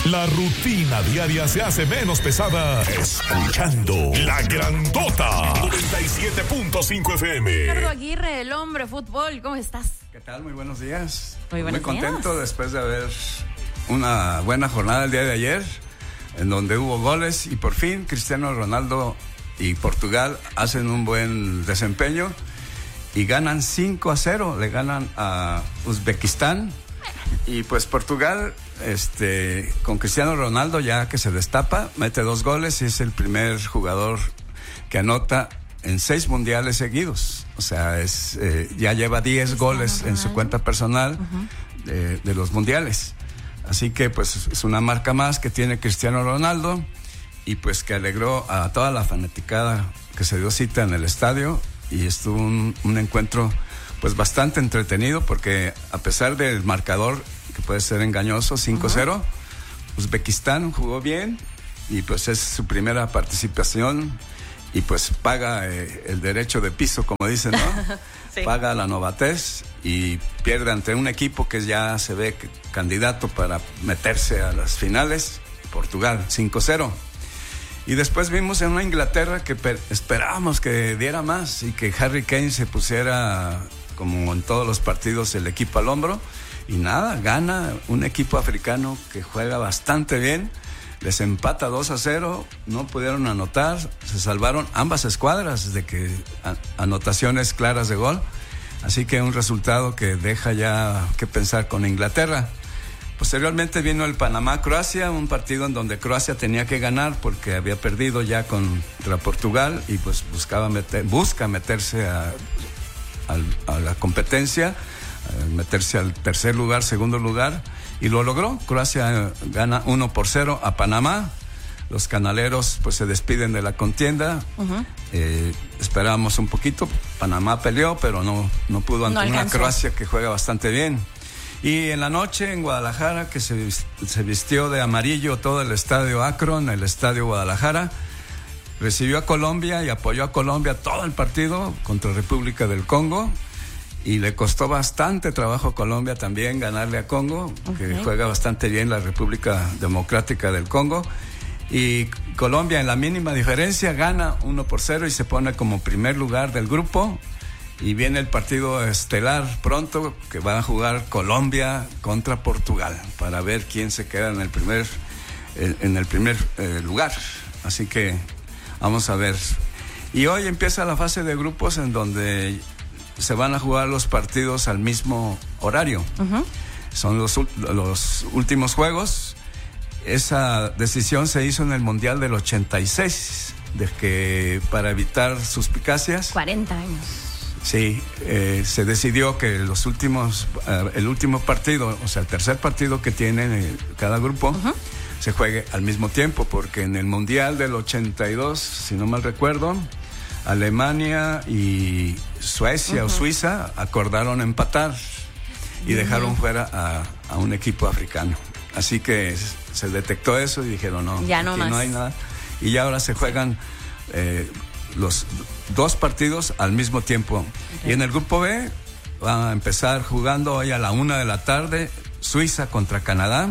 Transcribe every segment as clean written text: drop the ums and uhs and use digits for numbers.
La rutina diaria se hace menos pesada escuchando La Grandota 97.5 FM. Ricardo Aguirre, el hombre fútbol, ¿cómo estás? ¿Qué tal? Muy buenos días. Muy contento después de haber una buena jornada el día de ayer, en donde hubo goles y por fin Cristiano Ronaldo y Portugal hacen un buen desempeño y ganan 5-0, le ganan a Uzbekistán. Y pues Portugal, con Cristiano Ronaldo ya que se destapa, mete 2 goles y es el primer jugador que anota en 6 mundiales seguidos. O sea, ya lleva 10 goles en su cuenta personal de los mundiales. Así que pues es una marca más que tiene Cristiano Ronaldo y pues que alegró a toda la fanaticada que se dio cita en el estadio y estuvo un encuentro pues bastante entretenido porque a pesar del marcador que puede ser engañoso, 5-0, Uzbekistán jugó bien y pues es su primera participación y pues paga el derecho de piso, como dicen, ¿no? Sí. Paga la novatez y pierde ante un equipo que ya se ve candidato para meterse a las finales, Portugal, 5-0. Y después vimos en una Inglaterra que esperábamos que diera más y que Harry Kane se pusiera, como en todos los partidos, el equipo al hombro. Y nada, gana un equipo africano que juega bastante bien. Les empata 2-0, no pudieron anotar, se salvaron ambas escuadras de que anotaciones claras de gol. Así que un resultado que deja ya que pensar con Inglaterra. Posteriormente vino el Panamá-Croacia, un partido en donde Croacia tenía que ganar porque había perdido ya contra Portugal y pues busca meterse a la competencia, meterse al tercer lugar, segundo lugar, y lo logró. Croacia gana 1-0 a Panamá. Los canaleros pues se despiden de la contienda. Esperábamos un poquito. Panamá peleó, pero no pudo ante una Croacia que juega bastante bien. Y en la noche en Guadalajara, que se vistió de amarillo todo el estadio Akron, el estadio Guadalajara, recibió a Colombia y apoyó a Colombia todo el partido contra República del Congo. Y le costó bastante trabajo a Colombia también ganarle a Congo, que juega bastante bien la República Democrática del Congo. Y Colombia en la mínima diferencia gana 1-0 y se pone como primer lugar del grupo. Y viene el partido estelar pronto, que va a jugar Colombia contra Portugal, para ver quién se queda en el primer lugar. Así que vamos a ver. Y hoy empieza la fase de grupos en donde se van a jugar los partidos al mismo horario. Son los últimos juegos. Esa decisión se hizo en el Mundial del 86, de que para evitar suspicacias. 40 años. Sí, se decidió que el último partido, o sea, el tercer partido que tiene cada grupo, se juegue al mismo tiempo, porque en el Mundial del 82, si no mal recuerdo, Alemania y Suecia o Suiza acordaron empatar y dejaron fuera a un equipo africano. Así que se detectó eso y dijeron no hay nada. Y ya ahora se juegan los 2 partidos al mismo tiempo. Y en el grupo B va a empezar jugando hoy a la 1:00 p.m. Suiza contra Canadá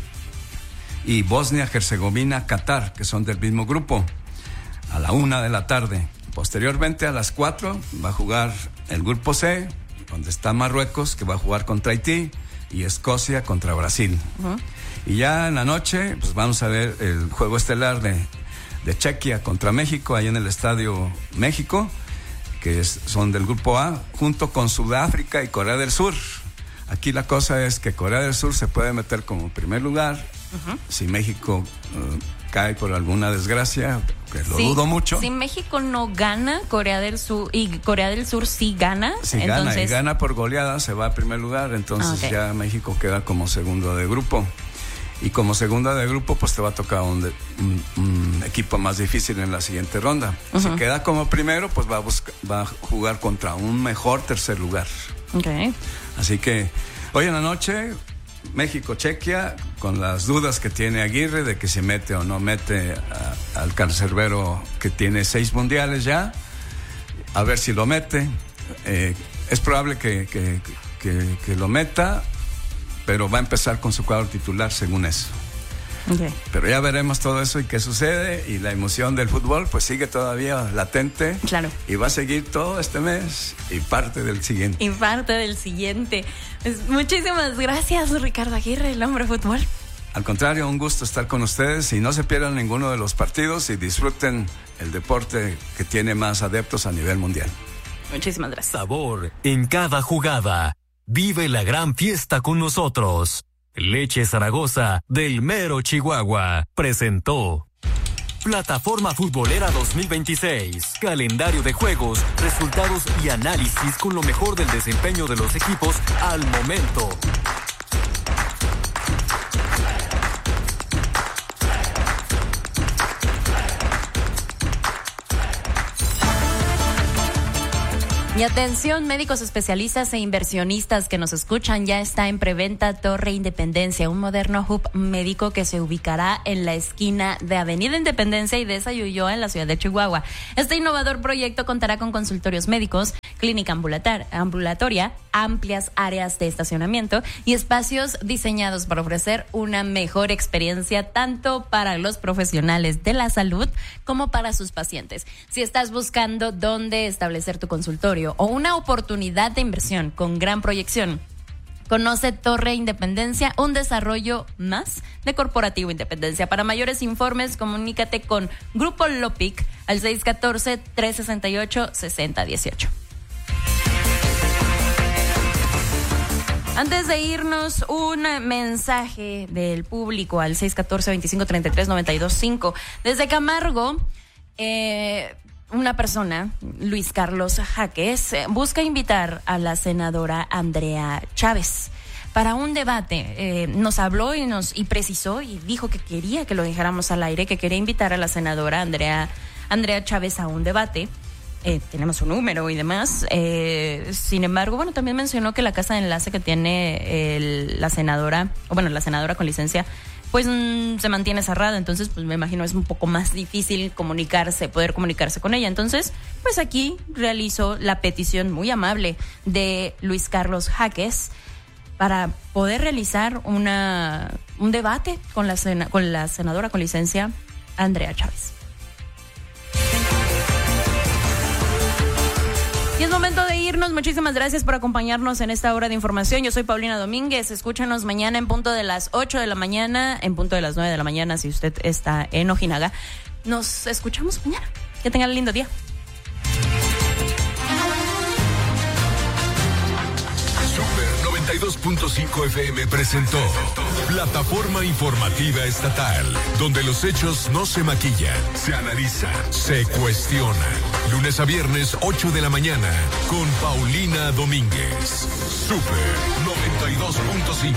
y Bosnia-Herzegovina, Qatar, que son del mismo grupo, a la 1:00 p.m. Posteriormente a las 4 va a jugar el grupo C, donde está Marruecos, que va a jugar contra Haití, y Escocia contra Brasil. Y ya en la noche pues vamos a ver el juego estelar de Chequia contra México, ahí en el Estadio México, que son del grupo A, junto con Sudáfrica y Corea del Sur. Aquí la cosa es que Corea del Sur se puede meter como primer lugar, si México cae por alguna desgracia, que lo dudo mucho. Si México no gana, Corea del Sur sí gana. Si gana por goleada, se va a primer lugar, entonces ya México queda como segundo de grupo. Y como segunda de grupo, pues te va a tocar un equipo más difícil en la siguiente ronda. Si queda como primero, pues va a jugar contra un mejor tercer lugar. Así que hoy en la noche, México-Chequia, con las dudas que tiene Aguirre de que se mete o no mete al cancerbero que tiene 6 mundiales ya, a ver si lo mete. Es probable que lo meta, pero va a empezar con su cuadro titular según eso. Okay. Pero ya veremos todo eso y qué sucede, y la emoción del fútbol pues sigue todavía latente. Claro. Y va a seguir todo este mes y parte del siguiente. Pues, muchísimas gracias, Ricardo Aguirre, el hombre fútbol. Al contrario, un gusto estar con ustedes, y no se pierdan ninguno de los partidos y disfruten el deporte que tiene más adeptos a nivel mundial. Muchísimas gracias. Sabor en cada jugada. Vive la gran fiesta con nosotros. Leche Zaragoza del Mero Chihuahua presentó Plataforma Futbolera 2026. Calendario de juegos, resultados y análisis con lo mejor del desempeño de los equipos al momento. Y atención, médicos especialistas e inversionistas que nos escuchan, ya está en preventa Torre Independencia, un moderno hub médico que se ubicará en la esquina de Avenida Independencia y de Sayulloa en la ciudad de Chihuahua. Este innovador proyecto contará con consultorios médicos, clínica ambulatoria, amplias áreas de estacionamiento y espacios diseñados para ofrecer una mejor experiencia tanto para los profesionales de la salud como para sus pacientes. Si estás buscando dónde establecer tu consultorio o una oportunidad de inversión con gran proyección, conoce Torre Independencia, un desarrollo más de Corporativo Independencia. Para mayores informes, comunícate con Grupo Lopic al 614-368-6018. Antes de irnos, un mensaje del público al 614-2533-925. Desde Camargo, una persona, Luis Carlos Jaques, busca invitar a la senadora Andrea Chávez para un debate. Nos habló y precisó y dijo que quería que lo dejáramos al aire, que quería invitar a la senadora Andrea Chávez a un debate. Tenemos su número y demás. Sin embargo, bueno, también mencionó que la casa de enlace que tiene la senadora con licencia, pues se mantiene cerrada. Entonces, pues me imagino es un poco más difícil poder comunicarse con ella. Entonces, pues aquí realizó la petición muy amable de Luis Carlos Jaques para poder realizar un debate con la senadora con licencia Andrea Chávez. Y es momento de irnos. Muchísimas gracias por acompañarnos en esta hora de información. Yo soy Paulina Domínguez. Escúchanos mañana en punto de las 8 de la mañana, en punto de las 9 de la mañana, si usted está en Ojinaga. Nos escuchamos mañana. Que tengan un lindo día. Super 92.5 FM presentó Plataforma Informativa Estatal, donde los hechos no se maquillan, se analizan, se cuestionan. Lunes a viernes, 8 de la mañana, con Paulina Domínguez. Super 92.5.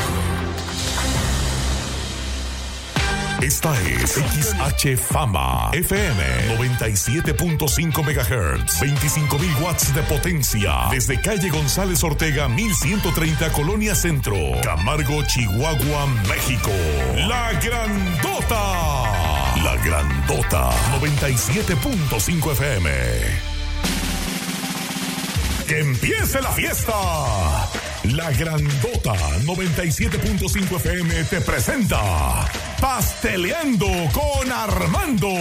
Esta es XH Fama FM 97.5 MHz, 25,000 watts de potencia, desde calle González Ortega 1130, Colonia Centro, Camargo, Chihuahua, México. La Grandota 97.5 FM. ¡Que empiece la fiesta! La Grandota 97.5 FM te presenta Pasteleando con Armando.